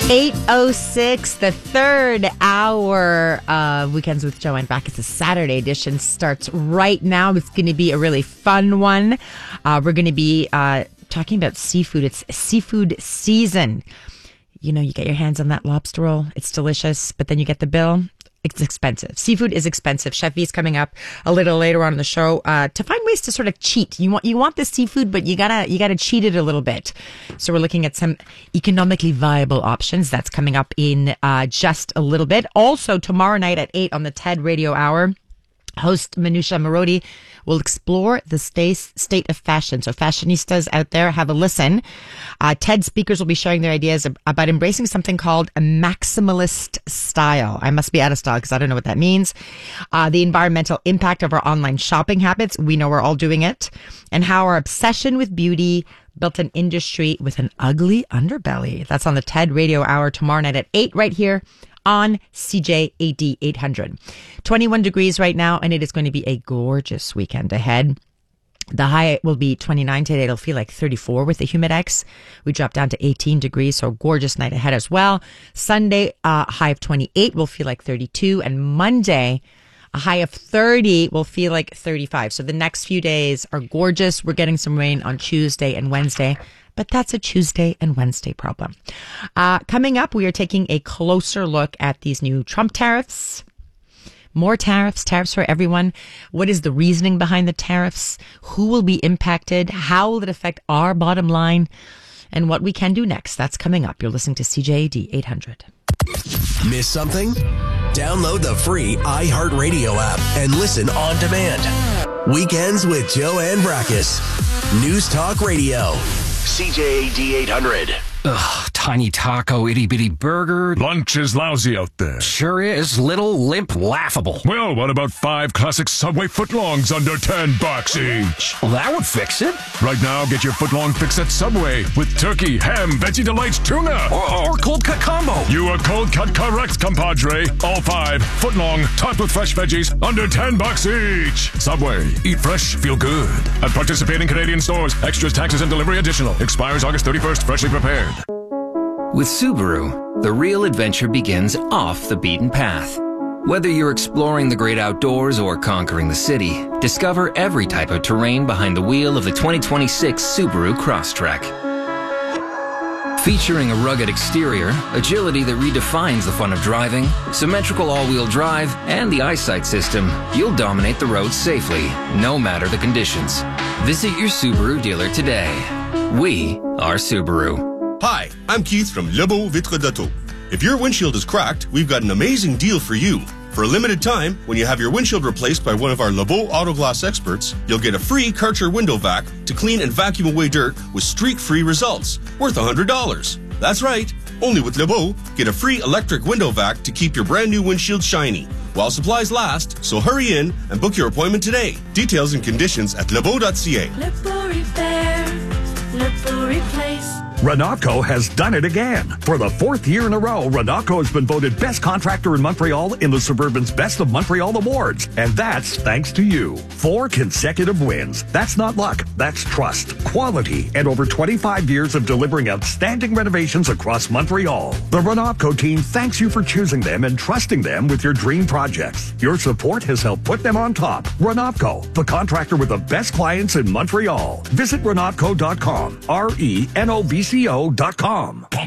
8:06, the third hour of Weekends with Joanne Backus. The Saturday edition starts right now. It's going to be a really fun one. We're going to be talking about seafood. It's seafood season. You know, you get your hands on that lobster roll. It's delicious, but then you get the bill. It's expensive. Seafood is expensive. Chef V's coming up a little later on in the show to find ways to sort of cheat. You want the seafood, but you gotta cheat it a little bit. So we're looking at some economically viable options. That's coming up in just a little bit. Also, tomorrow night at 8 on the TED Radio Hour, host Manusha Marodi will explore the state of fashion. So fashionistas out there, have a listen. TED speakers will be sharing their ideas about embracing something called a maximalist style. I must be out of style because I don't know what that means. The environmental impact of our online shopping habits. We know we're all doing it. And how our obsession with beauty built an industry with an ugly underbelly. That's on the TED Radio Hour tomorrow night at 8 right here on CJAD 800. 21 degrees right now, and it is going to be a gorgeous weekend ahead. The high will be 29 today. It'll feel like 34 with the Humidex. We drop down to 18 degrees, so gorgeous night ahead as well. Sunday, high of 28 will feel like 32, and Monday, a high of 30 will feel like 35. So the next few days are gorgeous. We're getting some rain on Tuesday and Wednesday, but that's a Tuesday and Wednesday problem. Coming up, we are taking a closer look at these new Trump tariffs. More tariffs for everyone. What is the reasoning behind the tariffs? Who will be impacted? How will it affect our bottom line? And what we can do next. That's coming up. You're listening to CJAD 800. Miss something? Download the free iHeartRadio app and listen on demand. Weekends with Joanne Backus. News Talk Radio. CJAD 800. Ugh, tiny taco, itty-bitty burger. Lunch is lousy out there. Sure is. Little, limp, laughable. Well, what about 5 classic Subway footlongs under $10 each? Well, that would fix it. Right now, get your footlong fix at Subway with turkey, ham, Veggie Delights, tuna. Or cold cut combo. You are cold cut correct, compadre. All 5 footlong, topped with fresh veggies, under $10 each. Subway. Eat fresh, feel good. At participating Canadian stores. Extras, taxes, and delivery additional. Expires August 31st. Freshly prepared. With Subaru, the real adventure begins off the beaten path. Whether you're exploring the great outdoors or conquering the city, discover every type of terrain behind the wheel of the 2026 Subaru Crosstrek. Featuring a rugged exterior, agility that redefines the fun of driving, symmetrical all-wheel drive, and the eyesight system, you'll dominate the roads safely, no matter the conditions. Visit your Subaru dealer today. We are Subaru. Hi, I'm Keith from Lebeau Vitre d'Auto. If your windshield is cracked, we've got an amazing deal for you. For a limited time, when you have your windshield replaced by one of our Lebeau Auto Glass experts, you'll get a free Karcher window vac to clean and vacuum away dirt with streak-free results, worth $100. That's right. Only with Lebeau, get a free electric window vac to keep your brand new windshield shiny while supplies last, so hurry in and book your appointment today. Details and conditions at lebeau.ca. Lebeau Repair, Lebeau Replace. Renatco has done it again. For the 4th year in a row, Renatco has been voted best contractor in Montreal in the Suburban's Best of Montreal Awards. And that's thanks to you. 4 consecutive wins. That's not luck. That's trust, quality, and over 25 years of delivering outstanding renovations across Montreal. The Renatco team thanks you for choosing them and trusting them with your dream projects. Your support has helped put them on top. Renatco, the contractor with the best clients in Montreal. Visit Renatco.com. RENOVCO.com.